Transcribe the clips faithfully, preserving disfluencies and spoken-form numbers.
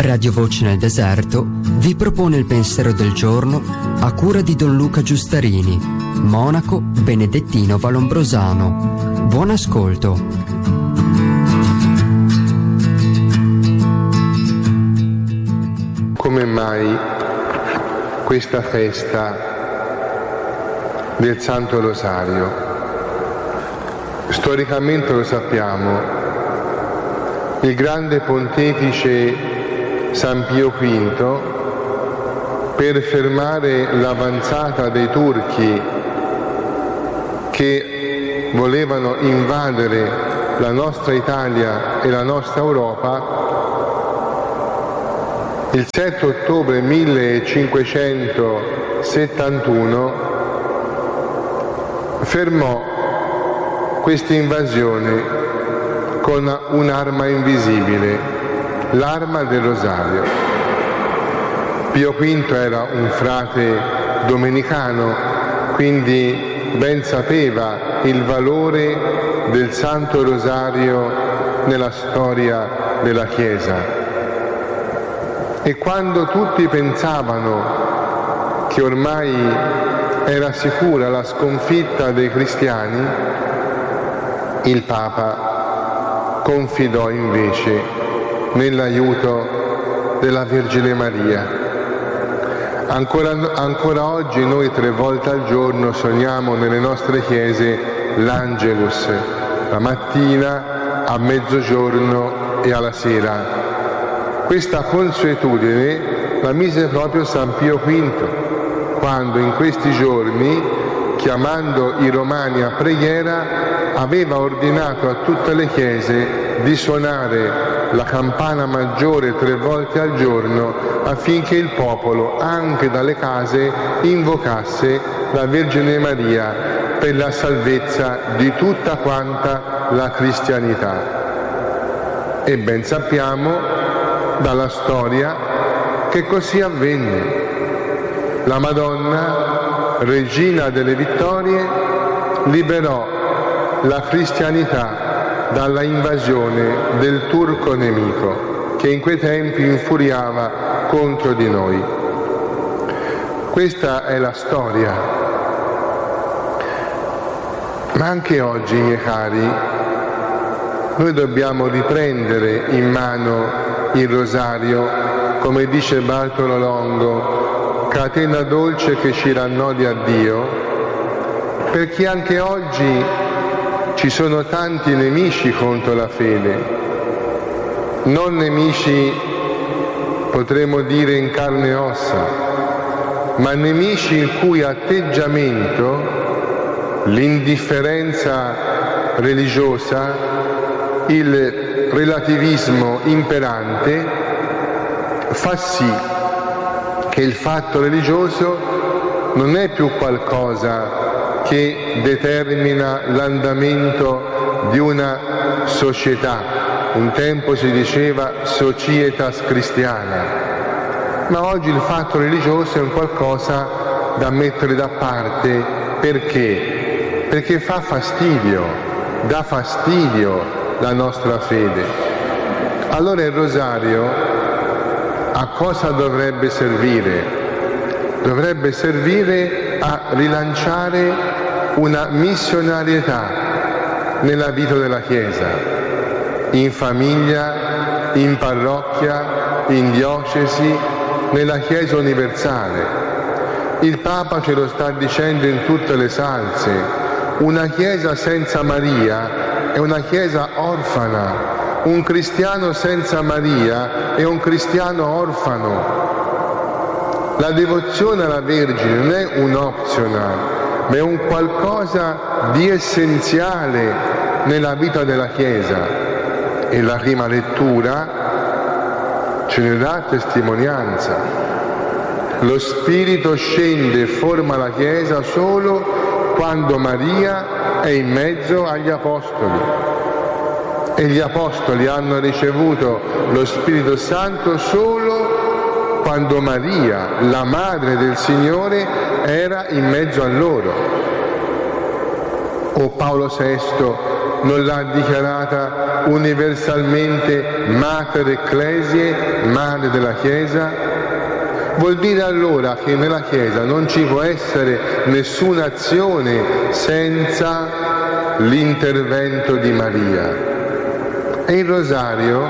Radio Voce nel Deserto vi propone il pensiero del giorno a cura di Don Luca Giustarini, monaco benedettino valombrosano. Buon ascolto. Come mai questa festa del Santo Rosario? Storicamente lo sappiamo, il grande pontefice San Pio quinto, per fermare l'avanzata dei turchi che volevano invadere la nostra Italia e la nostra Europa, il sette ottobre millecinquecentosettantuno fermò questa invasione con un'arma invisibile, l'arma del rosario. Pio quinto era un frate domenicano, quindi ben sapeva il valore del Santo Rosario nella storia della Chiesa. E quando tutti pensavano che ormai era sicura la sconfitta dei cristiani, il Papa confidò invece nell'aiuto della Vergine Maria. Ancora, ancora oggi noi tre volte al giorno sogniamo nelle nostre chiese l'Angelus, la mattina, a mezzogiorno e alla sera. Questa consuetudine la mise proprio San Pio quinto, quando in questi giorni, chiamando i romani a preghiera, aveva ordinato a tutte le chiese di suonare la campana maggiore tre volte al giorno affinché il popolo, anche dalle case, invocasse la Vergine Maria per la salvezza di tutta quanta la cristianità. E ben sappiamo dalla storia che così avvenne. La Madonna, regina delle vittorie, liberò la cristianità dalla invasione del turco nemico che in quei tempi infuriava contro di noi. Questa è la storia. Ma anche oggi, miei cari, noi dobbiamo riprendere in mano il rosario, come dice Bartolo Longo, catena dolce che ci rannodi a Dio, perché anche oggi ci sono tanti nemici contro la fede, non nemici potremmo dire in carne e ossa, ma nemici il cui atteggiamento, l'indifferenza religiosa, il relativismo imperante fa sì che il fatto religioso non è più qualcosa che determina l'andamento di una società. Un tempo si diceva societas cristiana, ma oggi il fatto religioso è un qualcosa da mettere da parte. Perché? Perché fa fastidio, dà fastidio la nostra fede. Allora il rosario a cosa dovrebbe servire? Dovrebbe servire a rilanciare una missionarietà nella vita della Chiesa, in famiglia, in parrocchia, in diocesi, nella Chiesa universale. Il Papa ce lo sta dicendo in tutte le salse: una Chiesa senza Maria è una Chiesa orfana, un cristiano senza Maria è un cristiano orfano. La devozione alla Vergine non è un optional, ma è un qualcosa di essenziale nella vita della Chiesa. E la prima lettura ce ne dà testimonianza. Lo Spirito scende e forma la Chiesa solo quando Maria è in mezzo agli Apostoli. E gli Apostoli hanno ricevuto lo Spirito Santo solo quando Maria, la Madre del Signore, era in mezzo a loro. O Paolo sesto non l'ha dichiarata universalmente Mater Ecclesiae, madre della Chiesa? Vuol dire allora che nella Chiesa non ci può essere nessuna azione senza l'intervento di Maria. E il rosario,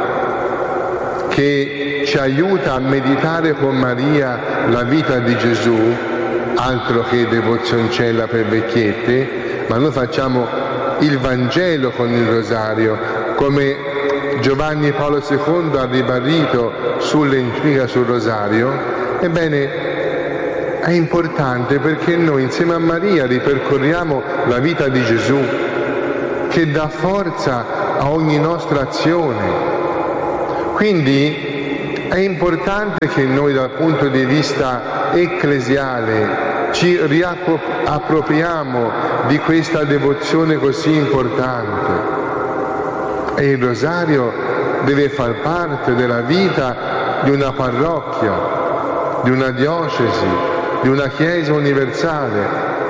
che ci aiuta a meditare con Maria la vita di Gesù, altro che devozioncella per vecchiette, ma noi facciamo il Vangelo con il rosario, come Giovanni Paolo secondo ha ribadito sull'enciclica sul rosario. Ebbene, è importante perché noi insieme a Maria ripercorriamo la vita di Gesù, che dà forza a ogni nostra azione. Quindi è importante che noi dal punto di vista ecclesiale ci riappropriamo di questa devozione così importante. E il rosario deve far parte della vita di una parrocchia, di una diocesi, di una chiesa universale.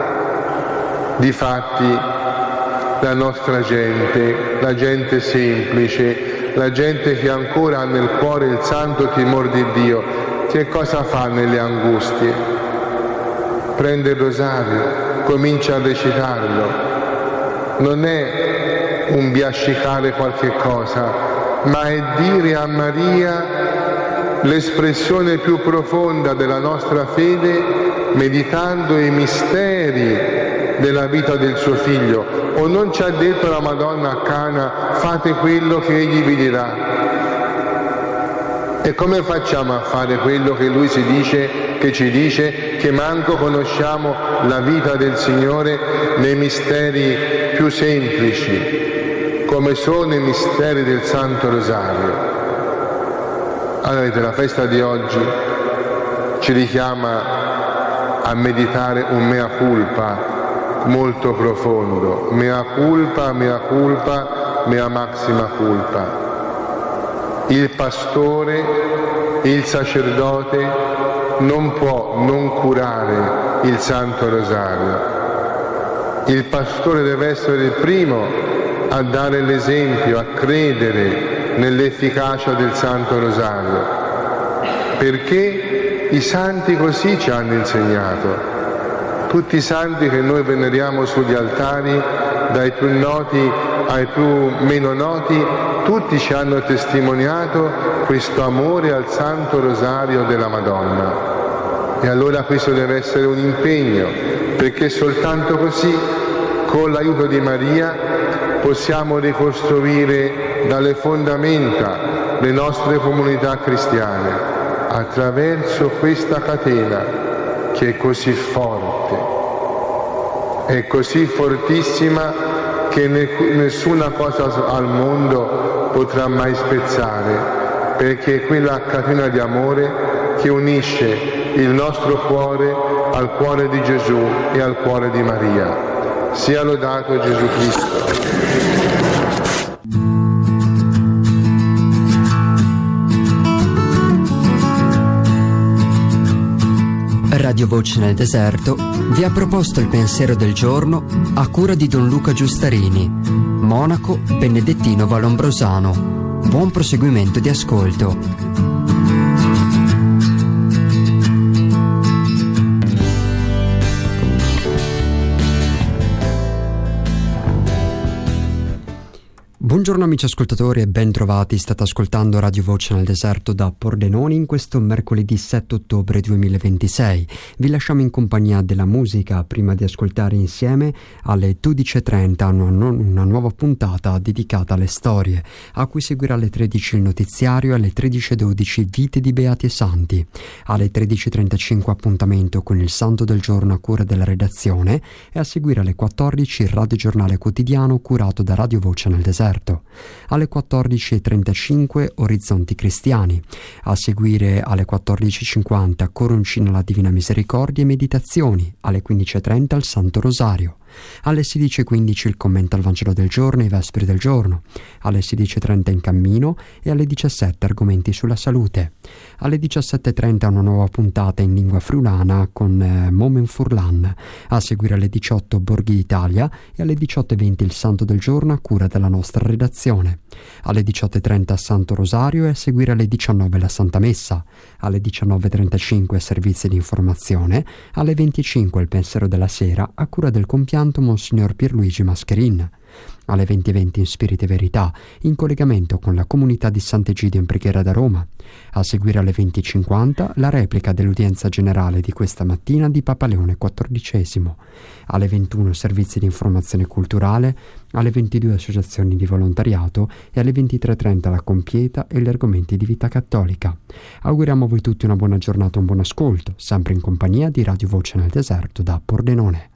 Difatti la nostra gente, la gente semplice, la gente che ancora ha nel cuore il santo timore di Dio, che cosa fa nelle angustie? Prende il rosario, comincia a recitarlo. Non è un biascicare qualche cosa, ma è dire a Maria l'espressione più profonda della nostra fede, meditando i misteri della vita del suo figlio. O non ci ha detto la Madonna a Cana: fate quello che egli vi dirà? E come facciamo a fare quello che lui si dice, che ci dice, che manco conosciamo la vita del Signore nei misteri più semplici, come sono i misteri del Santo Rosario? Allora, vedete, la festa di oggi ci richiama a meditare un mea culpa molto profondo. Mea culpa, mea culpa, mea maxima culpa. Il pastore, il sacerdote non può non curare il Santo Rosario. Il pastore deve essere il primo a dare l'esempio, a credere nell'efficacia del Santo Rosario, perché i santi così ci hanno insegnato. Tutti i santi che noi veneriamo sugli altari, dai più noti ai più meno noti, tutti ci hanno testimoniato questo amore al Santo Rosario della Madonna. E allora questo deve essere un impegno, perché soltanto così, con l'aiuto di Maria, possiamo ricostruire dalle fondamenta le nostre comunità cristiane, attraverso questa catena che è così forte, è così fortissima che nessuna cosa al mondo potrà mai spezzare, perché è quella catena di amore che unisce il nostro cuore al cuore di Gesù e al cuore di Maria. Sia lodato Gesù Cristo. Radio Voce nel Deserto vi ha proposto il pensiero del giorno a cura di Don Luca Giustarini, monaco benedettino valombrosano. Buon proseguimento di ascolto. Buongiorno amici ascoltatori e ben trovati, state ascoltando Radio Voce nel Deserto da Pordenone in questo mercoledì sette ottobre duemilaventisei. Vi lasciamo in compagnia della musica prima di ascoltare insieme alle dodici e trenta una, una nuova puntata dedicata alle storie, a cui seguirà alle tredici il notiziario e alle tredici e dodici Vite di Beati e Santi. Alle tredici e trentacinque appuntamento con il Santo del Giorno a cura della redazione e a seguire alle quattordici il radiogiornale quotidiano curato da Radio Voce nel Deserto. Alle quattordici e trentacinque Orizzonti Cristiani, a seguire alle quattordici e cinquanta Coroncina alla Divina Misericordia e Meditazioni, alle quindici e trenta il Santo Rosario, Alle sedici e quindici il commento al Vangelo del giorno e i Vespri del giorno. Alle sedici e trenta In cammino e alle diciassette argomenti sulla salute. Alle diciassette e trenta una nuova puntata in lingua friulana con eh, Moment Furlan. A seguire alle diciotto Borghi d'Italia e alle diciotto e venti il Santo del giorno a cura della nostra redazione. Alle diciotto e trenta Santo Rosario e a seguire alle diciannove la Santa Messa. Alle diciannove e trentacinque servizi di informazione. Alle venticinque il Pensiero della Sera a cura del compianto Monsignor Pierluigi Mascherin. Alle venti e venti in Spirito e Verità, in collegamento con la comunità di Sant'Egidio in preghiera da Roma. A seguire alle venti e cinquanta la replica dell'udienza generale di questa mattina di Papa Leone quattordicesimo. Alle ventuno servizi di informazione culturale, alle ventidue associazioni di volontariato e alle ventitré e trenta la compieta e gli argomenti di vita cattolica. Auguriamo a voi tutti una buona giornata e un buon ascolto, sempre in compagnia di Radio Voce nel Deserto da Pordenone.